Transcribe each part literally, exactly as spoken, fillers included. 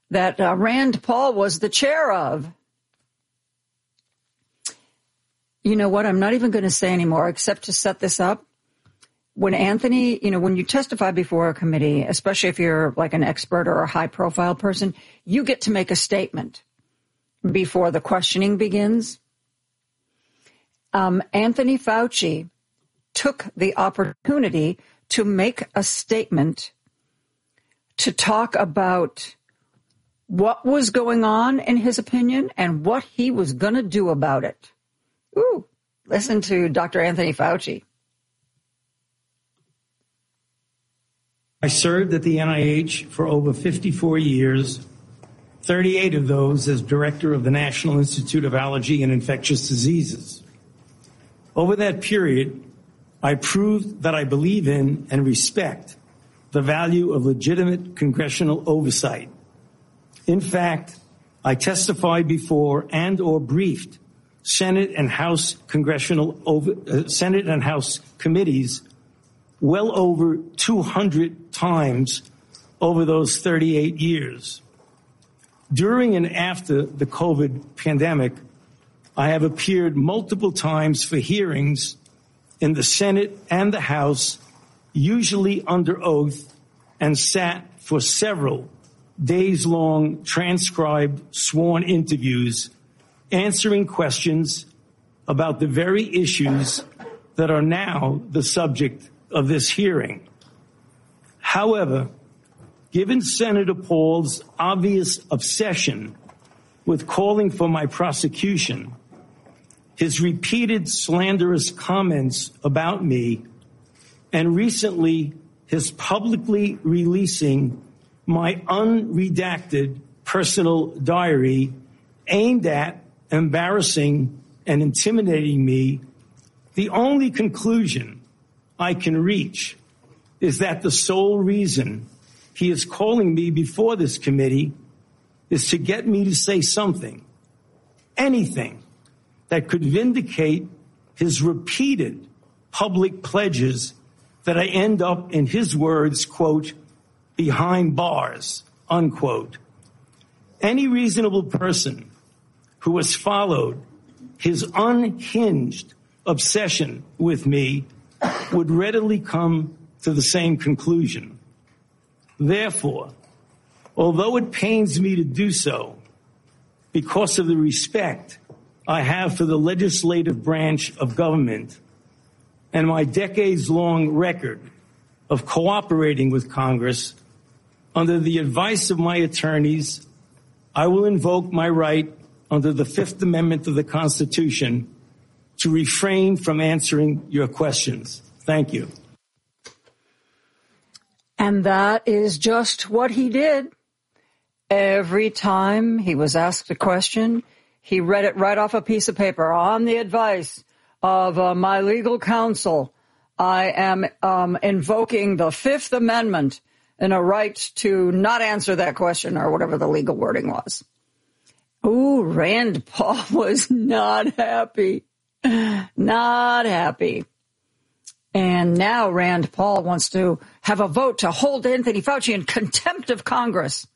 that uh, Rand Paul was the chair of. You know what? I'm not even going to say anymore except to set this up. When Anthony, you know, when you testify before a committee, especially if you're like an expert or a high-profile person, you get to make a statement before the questioning begins. Um, Anthony Fauci took the opportunity to make a statement to talk about what was going on, in his opinion, and what he was going to do about it. Ooh, listen to Doctor Anthony Fauci. I served at the N I H for over fifty-four years, thirty-eight of those as director of the National Institute of Allergy and Infectious Diseases. Over that period, I proved that I believe in and respect the value of legitimate congressional oversight. In fact, I testified before and or briefed Senate and House congressional over, uh, Senate and House committees well over two hundred times over those thirty-eight years. During and after the COVID pandemic, I have appeared multiple times for hearings in the Senate and the House, usually under oath, and sat for several days-long transcribed sworn interviews, answering questions about the very issues that are now the subject of this hearing. However, given Senator Paul's obvious obsession with calling for my prosecution, his repeated slanderous comments about me, and recently his publicly releasing my unredacted personal diary aimed at embarrassing and intimidating me, the only conclusion I can reach is that the sole reason he is calling me before this committee is to get me to say something, anything, that could vindicate his repeated public pledges that I end up, in his words, quote, behind bars, unquote. Any reasonable person who has followed his unhinged obsession with me would readily come to the same conclusion. Therefore, although it pains me to do so, because of the respect I have for the legislative branch of government and my decades-long record of cooperating with Congress, under the advice of my attorneys, I will invoke my right under the Fifth Amendment of the Constitution to refrain from answering your questions. Thank you. And that is just what he did. Every time he was asked a question, he read it right off a piece of paper. On the advice of uh, my legal counsel, I am um, invoking the Fifth Amendment and a right to not answer that question, or whatever the legal wording was. Ooh, Rand Paul was not happy. Not happy. And now Rand Paul wants to have a vote to hold Anthony Fauci in contempt of Congress.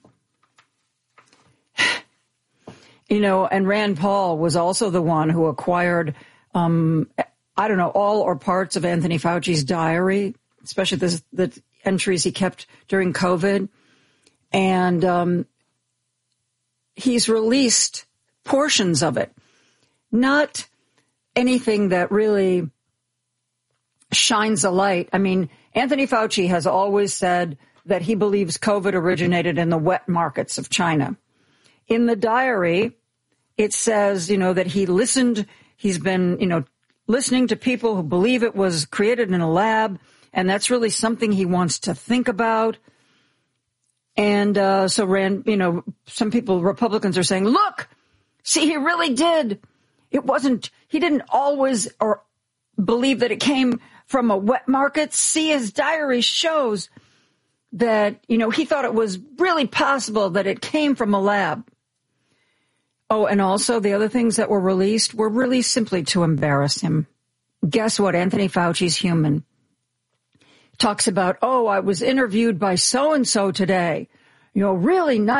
You know, and Rand Paul was also the one who acquired, um, I don't know, all or parts of Anthony Fauci's diary, especially the, the entries he kept during COVID. And um, he's released portions of it. Not anything that really shines a light. I mean, Anthony Fauci has always said that he believes COVID originated in the wet markets of China. In the diary, it says, you know, that he listened, he's been, you know, listening to people who believe it was created in a lab, and that's really something he wants to think about. And uh, so, Rand, you know, some people, Republicans, are saying, look, see, he really did. It wasn't, he didn't always or believe that it came from a wet market. See, his diary shows that, you know, he thought it was really possible that it came from a lab. Oh, and also the other things that were released were really simply to embarrass him. Guess what? Anthony Fauci's human. Talks about, oh, I was interviewed by so-and-so today. You know, really nice.